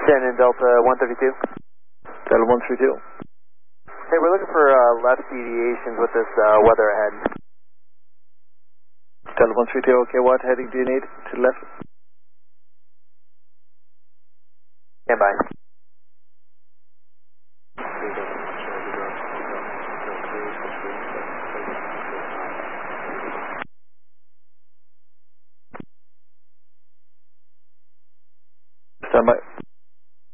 in Delta 132. Delta 132. Hey, we're looking for left deviations with this weather ahead. Delta 132, okay, what heading do you need to the left? Stand by. Stand by.